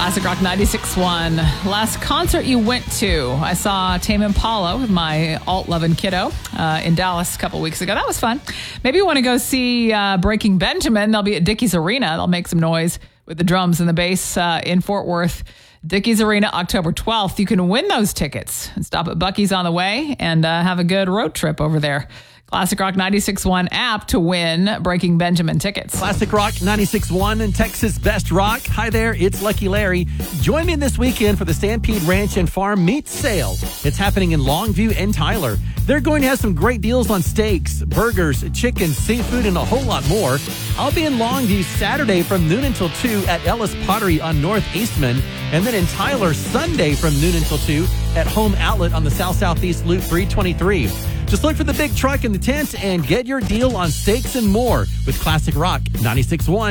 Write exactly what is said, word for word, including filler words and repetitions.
Classic Rock ninety-six point one. Last concert you went to, I saw Tame Impala with my alt-loving kiddo uh, in Dallas a couple weeks ago. That was fun. Maybe you want to go see uh, Breaking Benjamin. They'll be at Dickies Arena. They'll make some noise with the drums and the bass uh, in Fort Worth. Dickies Arena, October twelfth. You can win those tickets and stop at Buc-ee's on the way and uh, have a good road trip over there. Classic Rock ninety-six point one app to win Breaking Benjamin tickets. Classic Rock ninety-six point one and Texas Best Rock. Hi there, it's Lucky Larry. Join me this weekend for the Stampede Ranch and Farm Meat Sale. It's happening in Longview and Tyler. They're going to have some great deals on steaks, burgers, chicken, seafood, and a whole lot more. I'll be in Longview Saturday from noon until two at Ellis Pottery on North Eastman, and then in Tyler Sunday from noon until two at Home Outlet on the South-Southeast Loop three twenty-three. Just look for the big truck in the tent and get your deal on steaks and more with Classic Rock ninety-six point one.